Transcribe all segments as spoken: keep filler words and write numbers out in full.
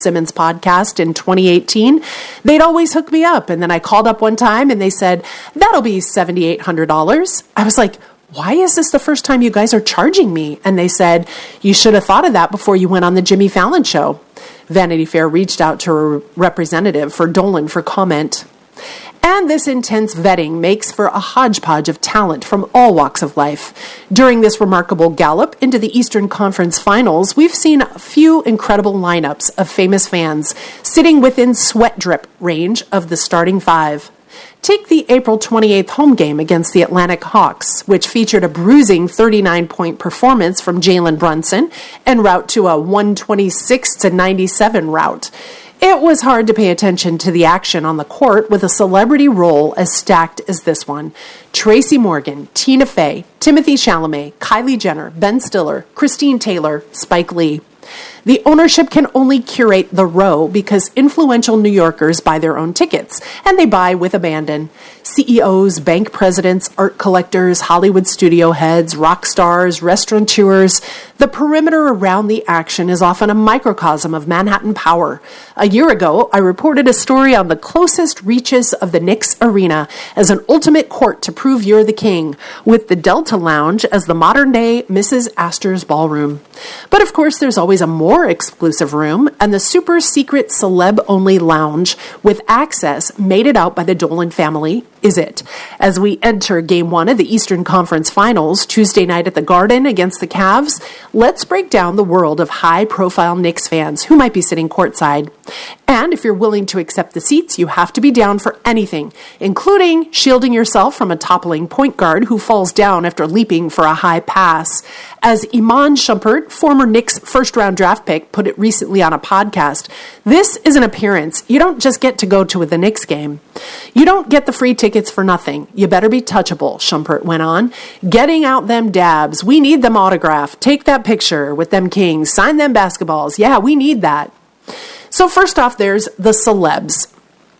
Simmons podcast in twenty eighteen, they'd always hook me up. And then I called up one time and they said, that'll be seven thousand eight hundred dollars. I was like, why is this the first time you guys are charging me? And they said, you should have thought of that before you went on the Jimmy Fallon show. Vanity Fair reached out to a representative for Dolan for comment. And this intense vetting makes for a hodgepodge of talent from all walks of life. During this remarkable gallop into the Eastern Conference Finals, we've seen a few incredible lineups of famous fans sitting within sweat drip range of the starting five. Take the April twenty-eighth home game against the Atlantic Hawks, which featured a bruising thirty-nine point performance from Jalen Brunson en route to a one twenty-six to ninety-seven rout. It was hard to pay attention to the action on the court with a celebrity role as stacked as this one. Tracy Morgan, Tina Fey, Timothée Chalamet, Kylie Jenner, Ben Stiller, Christine Taylor, Spike Lee. The ownership can only curate the row because influential New Yorkers buy their own tickets, and they buy with abandon. C E Os, bank presidents, art collectors, Hollywood studio heads, rock stars, restaurateurs. The perimeter around the action is often a microcosm of Manhattan power. A year ago, I reported a story on the closest reaches of the Knicks Arena as an ultimate court to prove you're the king, with the Delta Lounge as the modern-day Missus Astor's ballroom. But of course, there's always a more exclusive room, and the super secret celeb-only lounge with access mated out by the Dolan family is it. As we enter Game one of the Eastern Conference Finals, Tuesday night at the Garden against the Cavs, let's break down the world of high-profile Knicks fans who might be sitting courtside. And if you're willing to accept the seats, you have to be down for anything, including shielding yourself from a toppling point guard who falls down after leaping for a high pass. As Iman Shumpert, former Knicks first-round draft pick, put it recently on a podcast, this is an appearance. You don't just get to go to the Knicks game. You don't get the free tickets for nothing. You better be touchable, Shumpert went on. Getting out them dabs. We need them autographed. Take that picture with them Kings. Sign them basketballs. Yeah, we need that. So first off, there's the celebs.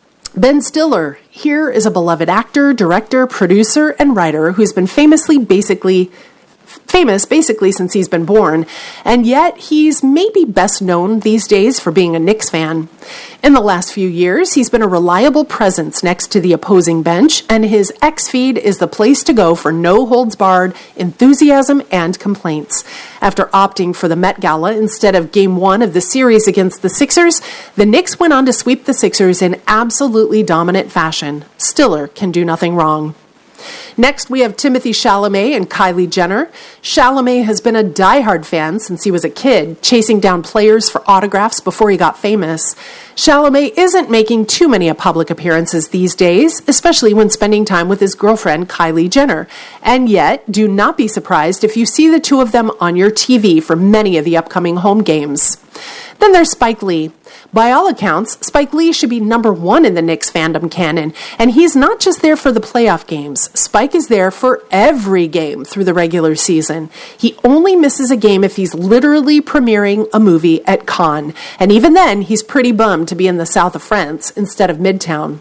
Ben Stiller here is a beloved actor, director, producer, and writer who's been famously basically famous basically since he's been born, and yet he's maybe best known these days for being a Knicks fan. In the last few years, he's been a reliable presence next to the opposing bench, and his X feed is the place to go for no-holds-barred enthusiasm and complaints. After opting for the Met Gala instead of Game one of the series against the Sixers, the Knicks went on to sweep the Sixers in absolutely dominant fashion. Stiller can do nothing wrong. Next, we have Timothée Chalamet and Kylie Jenner. Chalamet has been a diehard fan since he was a kid, chasing down players for autographs before he got famous. Chalamet isn't making too many public appearances these days, especially when spending time with his girlfriend, Kylie Jenner. And yet, do not be surprised if you see the two of them on your T V for many of the upcoming home games. Then there's Spike Lee. By all accounts, Spike Lee should be number one in the Knicks fandom canon, and he's not just there for the playoff games. Spike is there for every game through the regular season. He only misses a game if he's literally premiering a movie at Cannes, and even then, he's pretty bummed to be in the south of France instead of Midtown.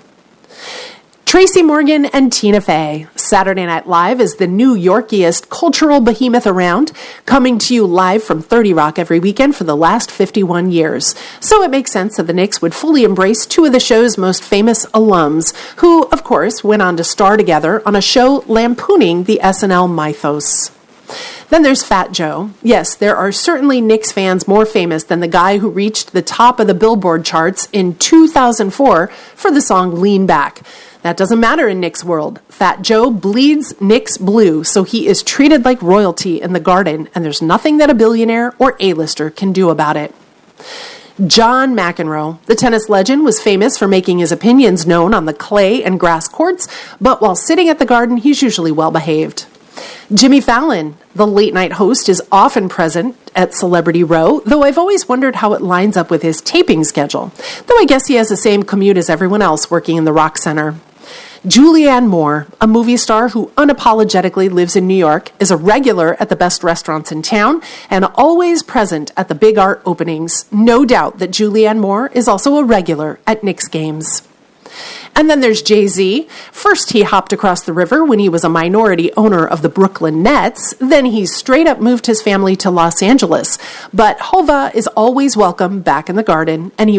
Tracy Morgan and Tina Fey. Saturday Night Live is the New Yorkiest cultural behemoth around, coming to you live from thirty Rock every weekend for the last fifty-one years. So it makes sense that the Knicks would fully embrace two of the show's most famous alums, who, of course, went on to star together on a show lampooning the S N L mythos. Then there's Fat Joe. Yes, there are certainly Knicks fans more famous than the guy who reached the top of the Billboard charts in two thousand four for the song Lean Back. That doesn't matter in Knicks world. Fat Joe bleeds Knicks blue, so he is treated like royalty in the Garden, and there's nothing that a billionaire or A-lister can do about it. John McEnroe, the tennis legend, was famous for making his opinions known on the clay and grass courts, but while sitting at the Garden, he's usually well-behaved. Jimmy Fallon, the late-night host, is often present at Celebrity Row, though I've always wondered how it lines up with his taping schedule, though I guess he has the same commute as everyone else working in the Rock Center. Julianne Moore, a movie star who unapologetically lives in New York, is a regular at the best restaurants in town and always present at the big art openings. No doubt that Julianne Moore is also a regular at Knicks games. And then there's Jay-Z. First, he hopped across the river when he was a minority owner of the Brooklyn Nets. Then he straight up moved his family to Los Angeles. But Hova is always welcome back in the Garden, and he